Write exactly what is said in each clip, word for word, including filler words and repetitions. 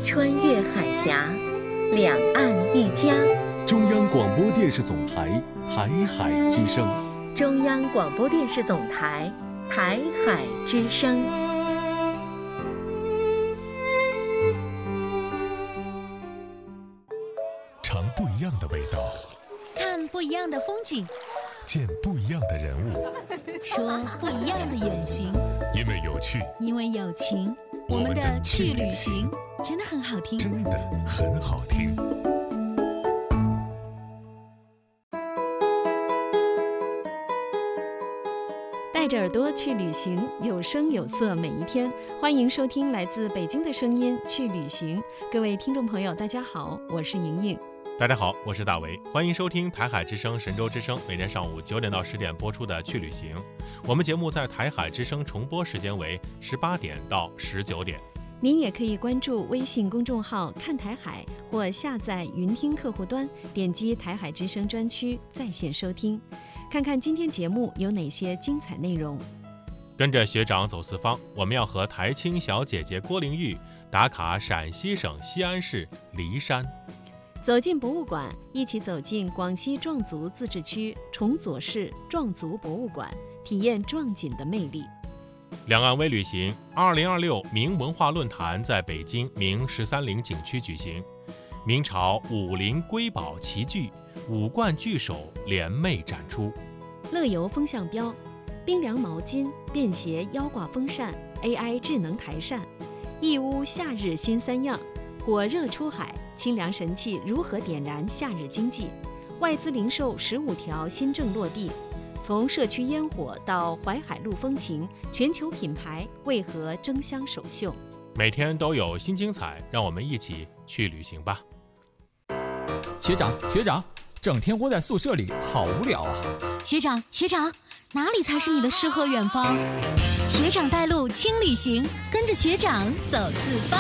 穿越海峡，两岸一家。 中央广播电视总台台海之声。 中央广播电视总台台海之声。 尝不一样的味道， 看不一样的风景， 见不一样的人物， 说不一样的远行。 因为有趣， 因为有情，我们的去旅行真的很好听， 真的很好听。 带着耳朵去旅行，有声有色每一天。欢迎收听来自北京的声音去旅行。各位听众朋友大家好，我是莹莹。 大家好，我是大为，欢迎收听台海之声、神州之声，每天上午九点到十点播出的去旅行。我们节目在台海之声重播时间为十八点到十九点。 您也可以关注微信公众号看台海，或下载云听客户端，点击台海之声专区在线收听，看看今天节目有哪些精彩内容。 跟着学长走四方，我们要和台青小姐姐郭玲玉打卡陕西省西安市梨山。 走进博物馆，一起走进广西壮族自治区崇左市壮族博物馆，体验壮锦的魅力。 两岸微旅行二零二六明文化论坛在北京明十三陵景区举行，明朝武林瑰宝齐聚，五冠聚首联袂展出。 乐游风向标，冰凉毛巾、便携腰挂风扇、A I 智能台扇，义乌夏日新三样，火热出海，清凉神器如何点燃夏日经济？外资零售十五条新政落地，从社区烟火到淮海路风情，全球品牌为何争相首秀？ 每天都有新精彩，让我们一起去旅行吧。 学长学长，整天窝在宿舍里好无聊啊。 学长学长，哪里才是你的诗和远方？学长带路轻旅行，跟着学长走四方。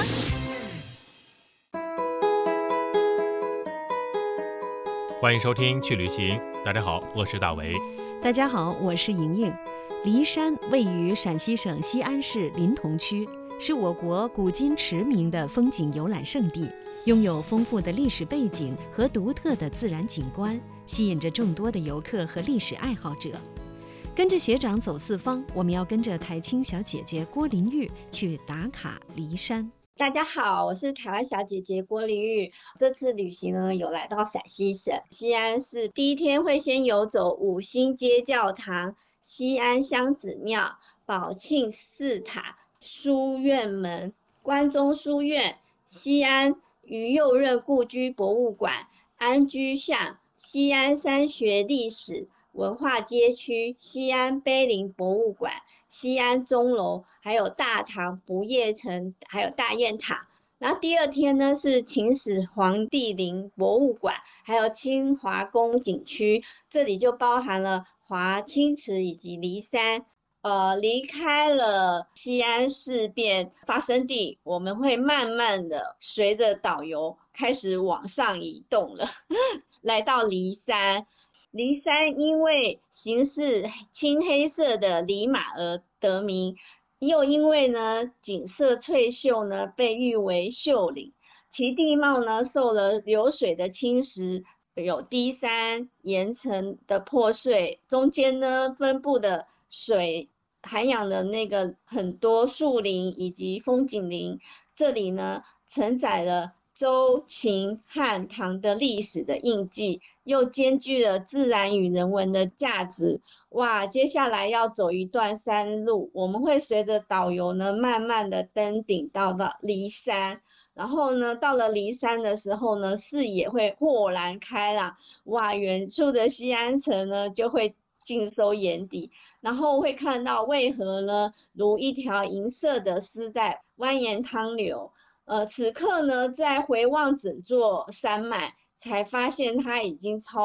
欢迎收听去旅行，大家好，我是大为。 大家好，我是莹莹。梨山位于陕西省西安市临潼区，是我国古今驰名的风景游览胜地，拥有丰富的历史背景和独特的自然景观，吸引着众多的游客和历史爱好者。跟着学长走四方，我们要跟着台青小姐姐郭玲玉去打卡梨山。 大家好，我是台湾小姐姐郭玲玉。这次旅行呢，有来到陕西省西安市，第一天会先游走五星街教堂、西安香子庙、宝庆寺塔、书院门、关中书院、西安于右任故居博物馆、安居巷、西安山学历史文化街区、西安碑林博物馆、西安钟楼，还有大唐不夜城，还有大雁塔。然后第二天呢是秦始皇帝陵博物馆，还有清华宫景区，这里就包含了华清池以及梨山。呃，离开了西安事变发生地，我们会慢慢的随着导游开始往上移动了，来到梨山。梨山因为形似青黑色的梨马而得名，又因为呢景色翠秀呢被誉为秀岭，其地貌呢受了流水的侵蚀，有低山岩层的破碎，中间呢分布的水涵养的那个很多树林以及风景林，这里呢承载了周、秦、汉、唐的历史的印记，又兼具了自然与人文的价值。哇，接下来要走一段山路，我们会随着导游呢，慢慢的登顶到到梨山。然后呢，到了梨山的时候呢，视野会豁然开朗，哇，远处的西安城呢就会尽收眼底，然后会看到渭河呢如一条银色的丝带蜿蜒淌流。呃，此刻呢，在回望整座山脉，才发现它已经超